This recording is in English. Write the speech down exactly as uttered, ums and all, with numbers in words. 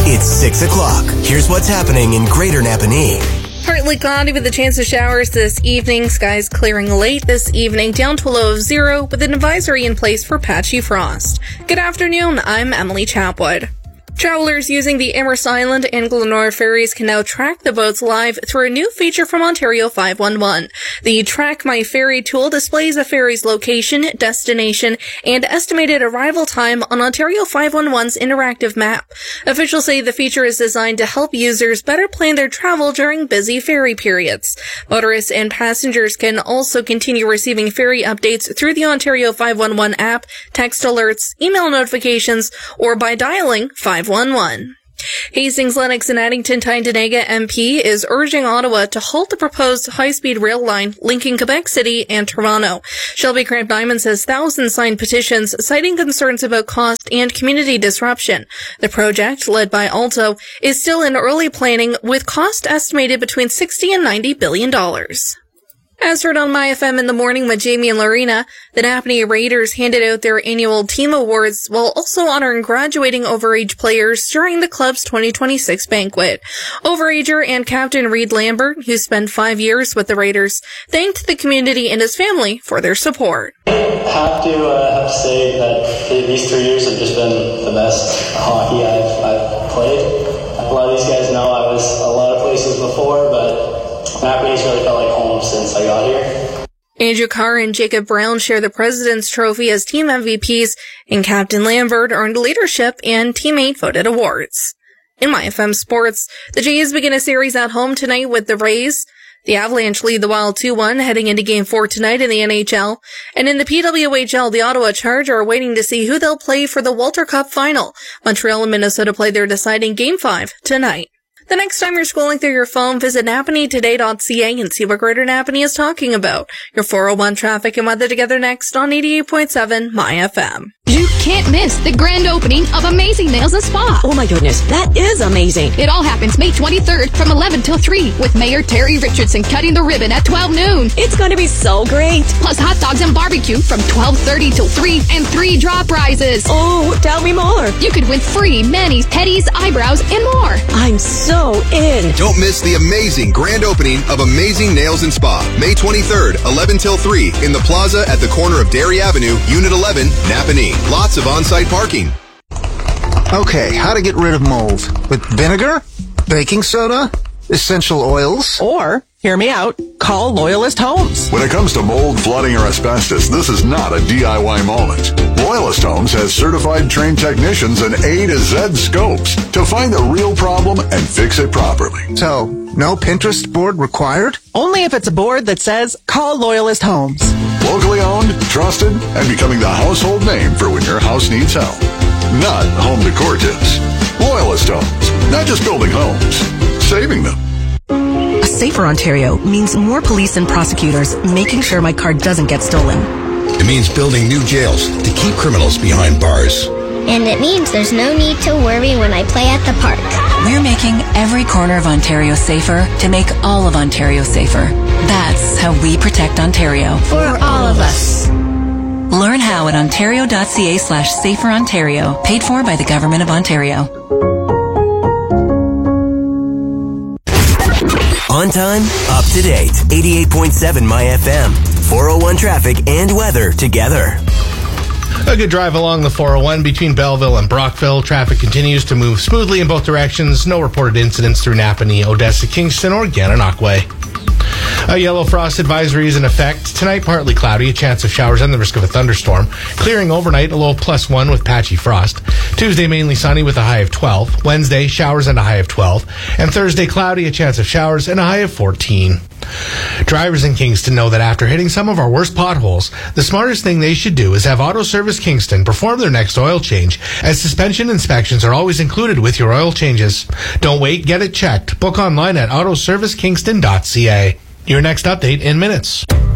It's six o'clock. Here's what's happening in Greater Napanee. Partly cloudy with a chance of showers this evening. Skies clearing late this evening down to a low of zero with an advisory in place for patchy frost. Good afternoon, I'm Emily Chapwood. Travelers using the Amherst Island and Glenora ferries can now track the boats live through a new feature from Ontario five one one. The Track My Ferry tool displays a ferry's location, destination, and estimated arrival time on Ontario five one one's interactive map. Officials say the feature is designed to help users better plan their travel during busy ferry periods. Motorists and passengers can also continue receiving ferry updates through the Ontario five one one app, text alerts, email notifications, or by dialing five one one. Hastings, Lennox, and Addington Tyendinaga M P is urging Ottawa to halt the proposed high-speed rail line linking Quebec City and Toronto. Shelby Cramp-Diamond says thousands signed petitions citing concerns about cost and community disruption. The project, led by Alto, is still in early planning with cost estimated between sixty and ninety billion dollars. As heard on My F M in the morning with Jamie and Lorena, the Napanee Raiders handed out their annual team awards while also honoring graduating overage players during the club's twenty twenty-six banquet. Overager and captain Reed Lambert, who spent five years with the Raiders, thanked the community and his family for their support. I have to, uh, have to say that these three years have just been the best hockey I've, I've played. A lot of these guys know I was a lot of places before, but Napanee's really felt like home since I got here. Andrew Carr and Jacob Brown share the President's Trophy as team M V Ps, and Captain Lambert earned leadership and teammate voted awards. In My F M Sports, the Jays begin a series at home tonight with the Rays. The Avalanche lead the Wild two one heading into Game four tonight in the N H L. And in the P W H L, the Ottawa Charge are waiting to see who they'll play for the Walter Cup final. Montreal and Minnesota play their deciding Game five tonight. The next time you're scrolling through your phone, visit Napanee Today dot C A and see what Greater Napanee is talking about. Your four oh one traffic and weather together next on eighty-eight point seven My F M. You can't miss the grand opening of Amazing Nails and Spa. Oh my goodness, that is amazing. It all happens May twenty-third from eleven till three with Mayor Terry Richardson cutting the ribbon at twelve noon. It's going to be so great. Plus hot dogs and barbecue from twelve thirty till three and three draw prizes. Oh, tell me more. You could win free manis, petties, eyebrows, and more. I'm so in. Don't miss the amazing grand opening of Amazing Nails and Spa, May twenty-third, eleven till three in the plaza at the corner of Dairy Avenue, Unit eleven, Napanee. Lots of on-site parking. Okay, how to get rid of mold. With vinegar, baking soda, essential oils. Or, hear me out, call Loyalist Homes. When it comes to mold, flooding, or asbestos, this is not a D I Y moment. Loyalist Homes has certified trained technicians and A to Z scopes to find the real problem and fix it properly. So, no Pinterest board required? Only if it's a board that says, call Loyalist Homes. Locally owned, trusted, and becoming the household name for when your house needs help. Not home decor tips. Loyalist Homes. Not just building homes, saving them. A safer Ontario means more police and prosecutors making sure my car doesn't get stolen. It means building new jails to keep criminals behind bars. And it means there's no need to worry when I play at the park. We're making every corner of Ontario safer to make all of Ontario safer. That's how we protect Ontario. For all of us. Learn how at ontario.ca slash safer Ontario. Paid for by the Government of Ontario. On time, up to date. eighty-eight point seven My F M. four oh one traffic and weather together. A good drive along the four oh one between Belleville and Brockville. Traffic continues to move smoothly in both directions. No reported incidents through Napanee, Odessa, Kingston, or Gananoque. A yellow frost advisory is in effect. Tonight, partly cloudy, a chance of showers and the risk of a thunderstorm. Clearing overnight, a low plus one with patchy frost. Tuesday, mainly sunny with a high of twelve. Wednesday, showers and a high of twelve. And Thursday, cloudy, a chance of showers and a high of fourteen. Drivers in Kingston know that after hitting some of our worst potholes, the smartest thing they should do is have Auto Service Kingston perform their next oil change, as suspension inspections are always included with your oil changes. Don't wait, get it checked. Book online at auto service kingston dot c a. Your next update in minutes.